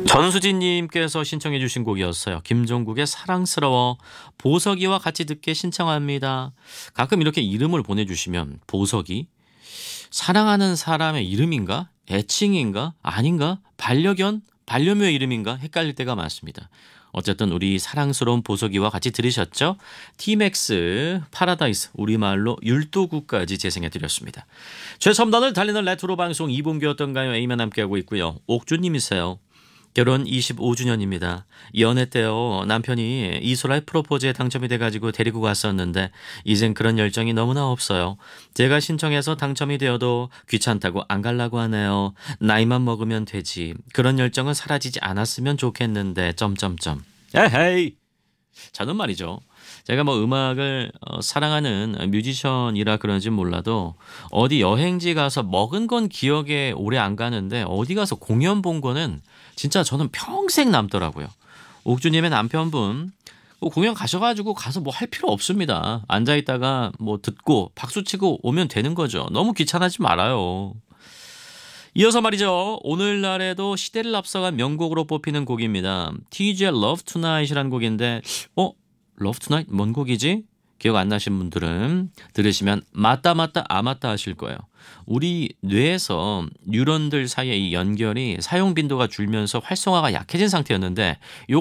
전수진님께서 신청해 주신 곡이었어요. 김종국의 사랑스러워. 보석이와 같이 듣게 신청합니다. 가끔 이렇게 이름을 보내주시면 보석이 사랑하는 사람의 이름인가? 애칭인가? 아닌가? 반려견? 반려묘의 이름인가? 헷갈릴 때가 많습니다. 어쨌든 우리 사랑스러운 보석이와 같이 들으셨죠? 티맥스 파라다이스 우리말로 율도구까지 재생해 드렸습니다. 최첨단을 달리는 레트로 방송 2분기 어떤가요? A만 함께하고 있고요. 옥주님이세요. 결혼 25주년입니다. 연애 때요 남편이 이소라의 프로포즈에 당첨이 돼가지고 데리고 갔었는데 이젠 그런 열정이 너무나 없어요. 제가 신청해서 당첨이 되어도 귀찮다고 안 갈라고 하네요. 나이만 먹으면 되지. 그런 열정은 사라지지 않았으면 좋겠는데 점점점. 에헤이. 저는 말이죠. 제가 뭐 음악을 사랑하는 뮤지션이라 그런지 몰라도 어디 여행지 가서 먹은 건 기억에 오래 안 가는데 어디 가서 공연 본 거는 진짜 저는 평생 남더라고요. 옥주님의 남편분 공연 가셔가지고 가서 뭐 할 필요 없습니다. 앉아있다가 뭐 듣고 박수치고 오면 되는 거죠. 너무 귀찮아하지 말아요. 이어서 말이죠. 오늘날에도 시대를 앞서간 명곡으로 뽑히는 곡입니다. TG의 Love Tonight이라는 곡인데 Love Tonight 뭔 곡이지? 기억 안 나신 분들은 들으시면 맞다 맞다 하실 거예요. 우리 뇌에서 뉴런들 사이의 이 연결이 사용 빈도가 줄면서 활성화가 약해진 상태였는데